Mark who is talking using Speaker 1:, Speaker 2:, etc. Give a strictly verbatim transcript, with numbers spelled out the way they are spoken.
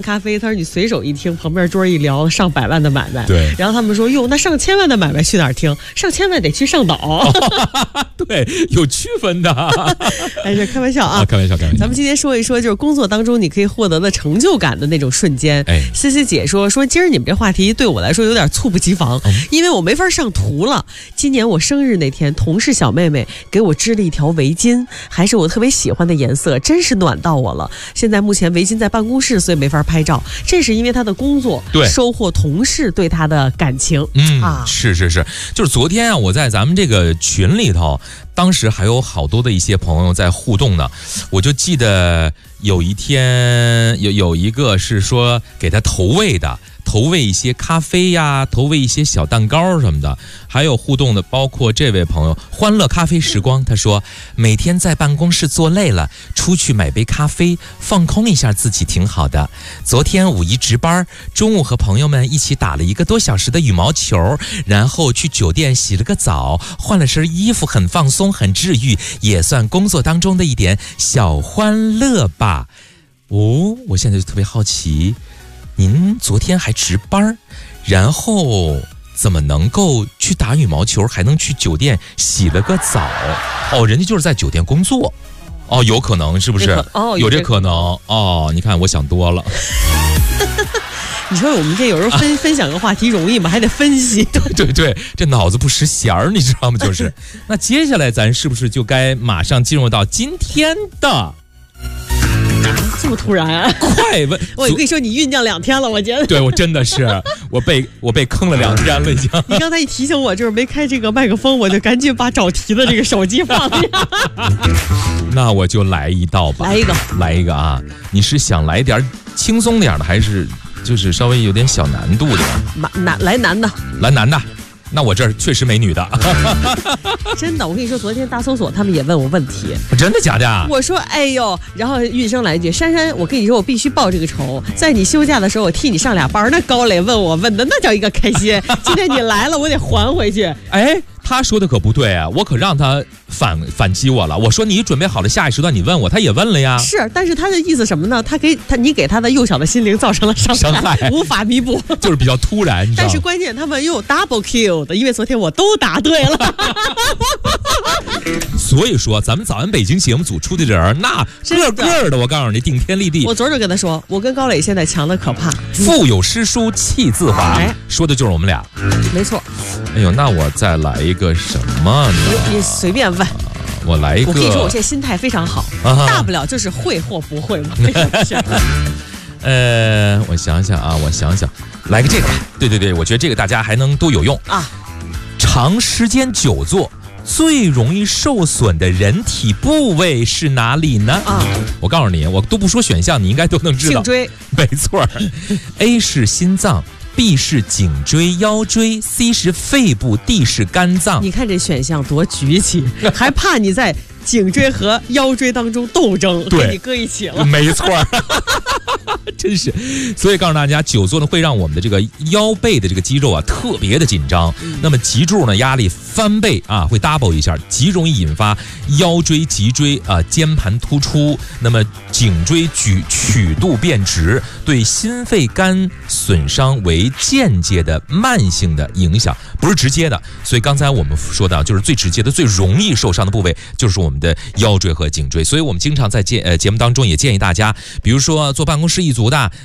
Speaker 1: 咖啡，他说你随手一听，旁边桌一聊上百万的买卖，
Speaker 2: 对，
Speaker 1: 然后他们说哟，那上千万的买卖去哪儿听？上千万得去上岛，
Speaker 2: 对，有区分的。
Speaker 1: 哎，这开玩笑啊，
Speaker 2: 啊，开玩笑，开玩笑。
Speaker 1: 咱们今天说一说，就是工作当中你可以获得的成就感的那种瞬间。
Speaker 2: 哎，
Speaker 1: 思思姐说说今儿你们这话题对我来说有点猝不及防，嗯、因为我没法上图了。今年我生日那天，同事小妹妹给我织了一条围巾，还是我特别喜欢的颜色，真是暖到我了。现在目前围巾在办公室，所以没法拍照。这是因为她的工作
Speaker 2: 对
Speaker 1: 收获同事对她的感情。
Speaker 2: 嗯
Speaker 1: 啊，
Speaker 2: 是是是，就是昨天啊，我在咱们这个群里头，当时还有好多的一些朋友在互动呢，我就记得有一天有有一个是说给他投喂的。投喂一些咖啡呀，投喂一些小蛋糕什么的，还有互动的，包括这位朋友欢乐咖啡时光，他说每天在办公室坐累了，出去买杯咖啡，放空一下自己挺好的。昨天五一值班，中午和朋友们一起打了一个多小时的羽毛球，然后去酒店洗了个澡，换了身衣服，很放松，很治愈，也算工作当中的一点小欢乐吧。哦，我现在就特别好奇，您昨天还值班，然后怎么能够去打羽毛球，还能去酒店洗了个澡？哦，人家就是在酒店工作。哦，有可能是不是？
Speaker 1: 哦，
Speaker 2: 有这可能。哦，你看我想多了。
Speaker 1: 你说我们这有时候分分享个话题容易吗？还得分析。
Speaker 2: 对对对，这脑子不识弦儿，你知道吗？就是。那接下来咱是不是就该马上进入到今天的？
Speaker 1: 这么突然啊！
Speaker 2: 快问！
Speaker 1: 我跟你说，你酝酿两天了，我觉得。
Speaker 2: 对，我真的是，我被我被坑了两天了，已经。
Speaker 1: 你刚才一提醒我，就是没开这个麦克风，我就赶紧把找题的这个手机放下。
Speaker 2: 那我就来一道吧，
Speaker 1: 来一个，
Speaker 2: 来一个啊！你是想来点轻松点的，还是就是稍微有点小难度的？
Speaker 1: 难来难的，
Speaker 2: 来难的。那我这儿确实没女的。
Speaker 1: 真的，我跟你说，昨天大搜索他们也问我问题。
Speaker 2: 真的假的？
Speaker 1: 我说哎呦，然后运生来一句，珊珊，我跟你说，我必须报这个仇，在你休假的时候我替你上俩班，那高磊问我问的那叫一个开心。今天你来了，我得还回去。
Speaker 2: 哎，他说的可不对啊，我可让他反反击我了。我说你准备好了下一时段你问我，他也问了呀。
Speaker 1: 是，但是他的意思什么呢？他给他你给他的幼小的心灵造成了伤害，
Speaker 2: 伤害
Speaker 1: 无法弥补，
Speaker 2: 就是比较突然。你知道，
Speaker 1: 但是关键他们又 double kill 的，因为昨天我都答对了。
Speaker 2: 所以说，咱们早安北京节目组出的人，那个个的，我告诉你，顶天立地。
Speaker 1: 我昨儿就跟他说，我跟高磊现在强的可怕。
Speaker 2: 腹有诗书气自华，哎，说的就是我们俩。
Speaker 1: 没错。
Speaker 2: 哎呦，那我再来一个什么呢？
Speaker 1: 你你随便问。
Speaker 2: 我来一个。
Speaker 1: 我跟你说，我现在心态非常好，啊、大不了就是会或不会嘛。
Speaker 2: 呃，我想想啊，我想想，来个这个吧。对对对，我觉得这个大家还能都有用啊。长时间久坐最容易受损的人体部位是哪里呢？啊，我告诉你，我都不说选项，你应该都能知道。
Speaker 1: 颈椎，
Speaker 2: 没错。A 是心脏。B 是颈椎、腰椎 ，C 是肺部 ，D 是肝脏。
Speaker 1: 你看这选项多局气，还怕你在颈椎和腰椎当中斗争，给你搁一起了。
Speaker 2: 没错。真是，所以告诉大家，久坐呢会让我们的这个腰背的这个肌肉啊特别的紧张，嗯、那么脊柱呢压力翻倍啊，会 double 一下，极容易引发腰椎、脊椎啊肩盘突出，那么颈椎举曲度变直，对心肺肝损伤为间接的慢性的影响，不是直接的。所以刚才我们说到，就是最直接的、最容易受伤的部位就是我们的腰椎和颈椎。所以我们经常在节呃节目当中也建议大家，比如说坐办公室一族的。